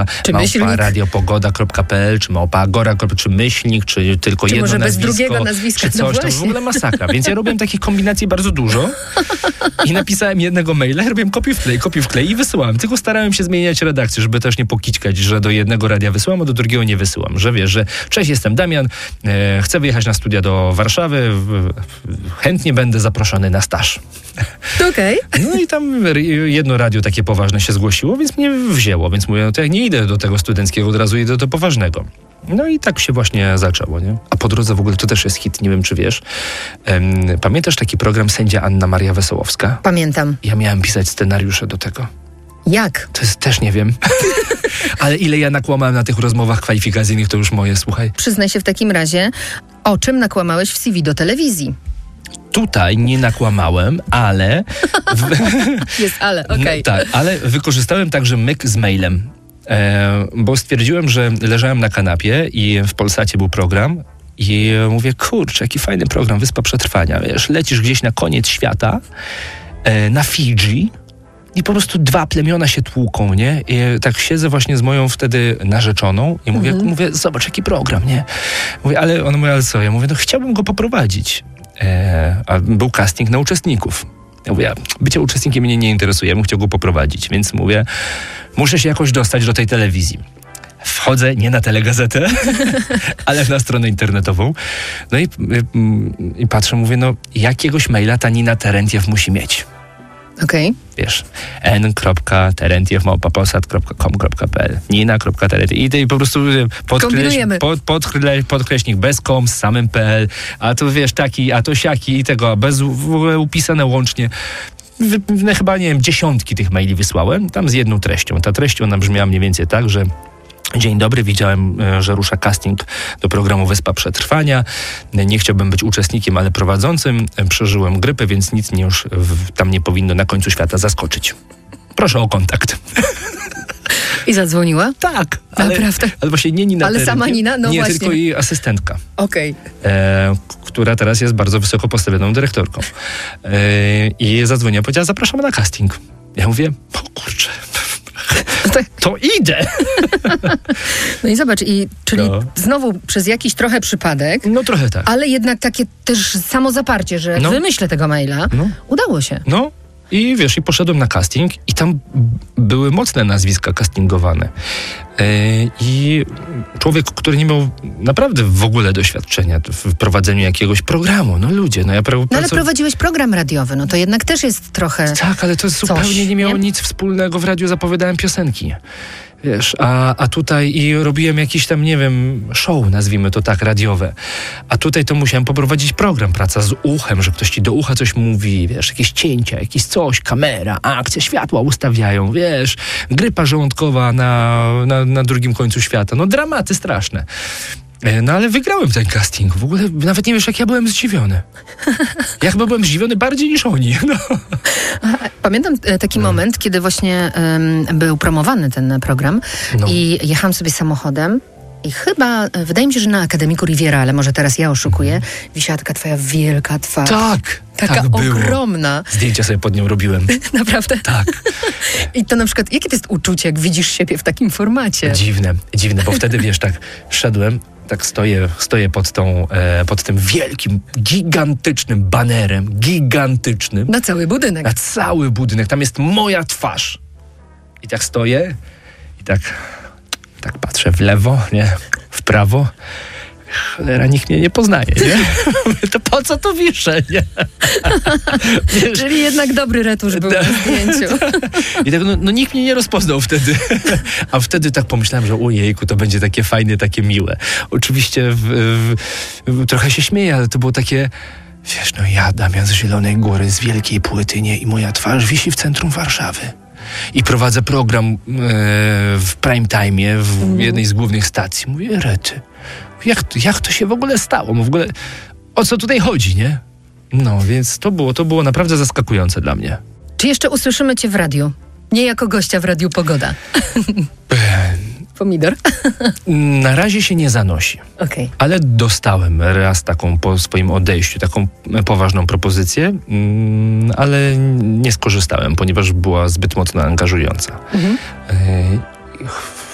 Czy małpa radiopogoda.pl, czy małpa agora, czy myślnik, czy tylko czy jedno może nazwisko. bez drugiego nazwiska, czy coś, to w ogóle masakra. Więc ja robiłem takich kombinacji bardzo dużo i napisałem jednego maila, robiłem kopiuj wklej i wysyłałem. Tylko starałem się zmieniać redakcję, żeby też nie pokićkać, że do jednego radia wysyłam, a do drugiego nie wysyłam. Że wiesz, że cześć, jestem Damian, chcę wyjechać na studia do Warszawy, chętnie będę zaproszony na staż. Okej. No i tam jedno radio takie poważne się zgłosiło, więc mnie wzięło. Więc mówię, no to ja nie idę do tego studenckiego, od razu idę do poważnego. No i tak się właśnie zaczęło, nie? A po drodze w ogóle to też jest hit, nie wiem czy wiesz. Pamiętasz taki program Sędzia Anna Maria Wesołowska? Pamiętam. Ja miałem pisać scenariusze do tego. Jak? To jest też nie wiem. Ale ile ja nakłamałem na tych rozmowach kwalifikacyjnych, to już moje, słuchaj. Przyznaj się w takim razie, o czym nakłamałeś w CV do telewizji? Tutaj nie nakłamałem, ale... Jest ale, okej. No, tak, ale wykorzystałem także myk z mailem. Bo stwierdziłem, że leżałem na kanapie i w Polsacie był program i mówię, kurczę, jaki fajny program, Wyspa Przetrwania. Wiesz, lecisz gdzieś na koniec świata, na Fidżi i po prostu dwa plemiona się tłuką, nie? I tak siedzę właśnie z moją wtedy narzeczoną i mówię, zobacz, jaki program, nie? Mówię, ale ona mówi, ale co? Ja mówię, no chciałbym go poprowadzić. A był casting na uczestników. Ja mówię, bycie uczestnikiem mnie nie interesuje, ja bym chciał go poprowadzić, więc mówię, muszę się jakoś dostać do tej telewizji. Wchodzę nie na Telegazetę, ale na stronę internetową. No i patrzę, mówię, no jakiegoś maila ta Nina Terentiew musi mieć. Okej. Wiesz, n.terentiew@polsat.com.pl nina.terentiew i po prostu podkreśnik bez com, z samym .pl, a to wiesz, taki, a to siaki i tego, bez w ogóle upisane łącznie. Chyba, nie wiem, dziesiątki tych maili wysłałem, tam z jedną treścią. Ta treść, ona brzmiała mniej więcej tak, że dzień dobry, widziałem, że rusza casting do programu Wyspa Przetrwania. Nie chciałbym być uczestnikiem, ale prowadzącym. Przeżyłem grypę, więc nic mnie już tam nie powinno na końcu świata zaskoczyć. Proszę o kontakt. I zadzwoniła? Tak. Naprawdę? Ale właśnie nie Nina. Ale sama Nina? No nie, właśnie. tylko jej asystentka. Okej. Która teraz jest bardzo wysoko postawioną dyrektorką. I zadzwoniła, powiedziała, zapraszamy na casting. Ja mówię, o kurczę, to idę. No i zobacz, czyli znowu przez jakiś trochę przypadek, no trochę tak, ale jednak takie też samozaparcie, że wymyślę tego maila, udało się. No i wiesz, i poszedłem na casting i tam były mocne nazwiska castingowane. I człowiek, który nie miał naprawdę w ogóle doświadczenia w prowadzeniu jakiegoś programu. No ludzie, no ja ale prowadziłeś program radiowy, no to jednak też jest trochę tak, ale to zupełnie nie miało nic wspólnego. W radiu zapowiadałem piosenki. Wiesz, a tutaj i robiłem jakiś tam, nie wiem, show, nazwijmy to tak, radiowe. A tutaj to musiałem poprowadzić program, praca z uchem, że ktoś ci do ucha coś mówi, wiesz, jakieś cięcia, jakieś coś, kamera, akcja, światła ustawiają, wiesz, grypa żołądkowa na drugim końcu świata. No dramaty straszne. No ale wygrałem ten casting. W ogóle nawet nie wiesz, jak ja byłem zdziwiony. Ja chyba byłem zdziwiony bardziej niż oni. No. Pamiętam taki moment, kiedy właśnie był promowany ten program i jechałam sobie samochodem i chyba, wydaje mi się, że na Akademiku Riviera, ale może teraz ja oszukuję, wisiała taka twoja wielka twarz. Tak, taka tak było. Ogromna. Zdjęcia sobie pod nią robiłem. Naprawdę? Tak. I to na przykład, jakie to jest uczucie, jak widzisz siebie w takim formacie? Dziwne, bo wtedy, wiesz, tak szedłem, tak stoję pod tym wielkim, gigantycznym banerem, gigantycznym. Na cały budynek. Na cały budynek. Tam jest moja twarz. I tak stoję i tak patrzę w lewo, nie? W prawo. Cholera, nikt mnie nie poznaje, nie? To po co to wiszę, nie? Wiesz, czyli jednak dobry retusz był na zdjęciu. I tak, no nikt mnie nie rozpoznał wtedy. A wtedy tak pomyślałem, że ojejku, to będzie takie fajne, takie miłe. Oczywiście trochę się śmieję, ale to było takie... Wiesz, no ja, Damian z Zielonej Góry, z Wielkiej Płyty, nie? I moja twarz wisi w centrum Warszawy. I prowadzę program w prime time'ie, w jednej z głównych stacji. Mówię, rety. Jak to się w ogóle stało? W ogóle o co tutaj chodzi, nie? No, więc to było naprawdę zaskakujące dla mnie. Czy jeszcze usłyszymy cię w radiu? Nie jako gościa w Radiu Pogoda. Pomidor? Na razie się nie zanosi. Okay. Ale dostałem raz taką po swoim odejściu, taką poważną propozycję, ale nie skorzystałem, ponieważ była zbyt mocno angażująca.